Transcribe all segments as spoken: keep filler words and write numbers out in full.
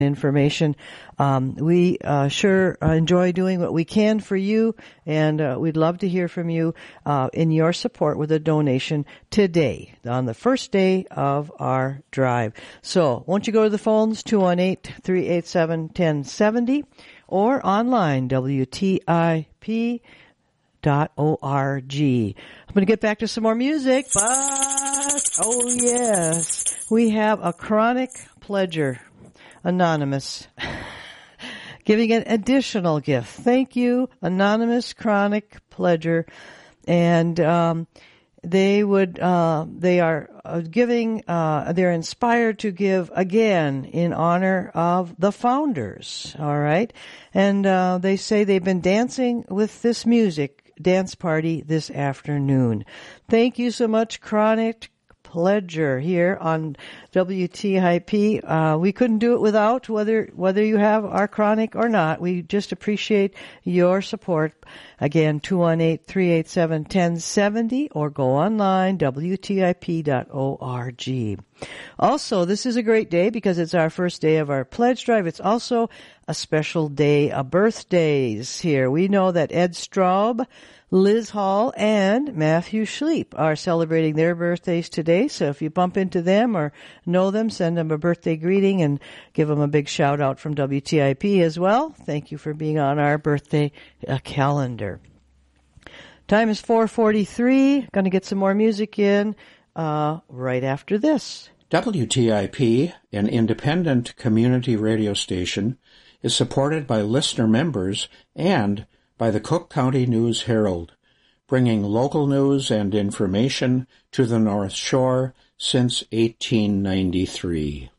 information. Um, we uh, sure uh, enjoy doing what we can for you, and uh, we'd love to hear from you uh, in your support with a donation today on the first day of our drive. So won't you go to the phones, two one eight, three eight seven, one zero seven zero, or online, W T I P dot org. I'm going to get back to some more music, but, oh yes, we have a chronic pledger. Anonymous, giving an additional gift. Thank you, Anonymous Chronic Pledger. And um, they would, uh, they are uh, giving, uh, they're inspired to give again in honor of the founders, all right? And uh, they say they've been dancing with this music dance party this afternoon. Thank you so much, Chronic Pledger, here on W T I P. Uh, we couldn't do it without, whether whether you have our chronic or not. We just appreciate your support. Again, two one eight, three eight seven, one zero seven zero, or go online, W T I P dot org. Also, this is a great day because it's our first day of our pledge drive. It's also a special day of birthdays here. We know that Ed Straub, Liz Hall, and Matthew Schleep are celebrating their birthdays today. So if you bump into them or know them, send them a birthday greeting and give them a big shout out from W T I P as well. Thank you for being on our birthday uh, calendar. Time is four forty-three. Going to get some more music in uh, right after this. W T I P, an independent community radio station, is supported by listener members and by the Cook County News Herald, bringing local news and information to the North Shore since eighteen ninety-three.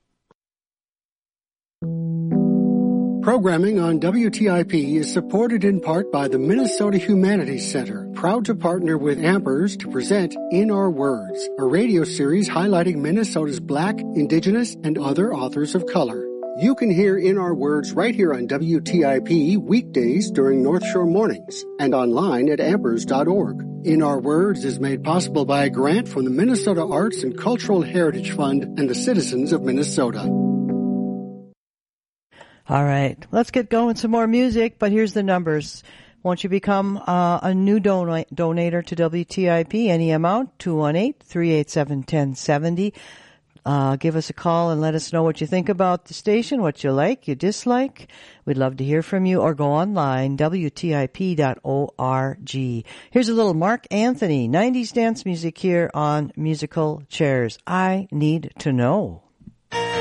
Programming on W T I P is supported in part by the Minnesota Humanities Center, proud to partner with Ampers to present In Our Words, a radio series highlighting Minnesota's Black, Indigenous, and other authors of color. You can hear In Our Words right here on W T I P weekdays during North Shore Mornings and online at ampers dot org. In Our Words is made possible by a grant from the Minnesota Arts and Cultural Heritage Fund and the citizens of Minnesota. All right, let's get going some more music, but here's the numbers. Won't you become uh, a new don- donator to W T I P? Any amount, two one eight, three eight seven, one zero seven zero. Uh, give us a call and let us know what you think about the station, what you like, you dislike. We'd love to hear from you, or go online, W T I P dot org. Here's a little Mark Anthony, nineties dance music here on Musical Chairs. I Need to Know.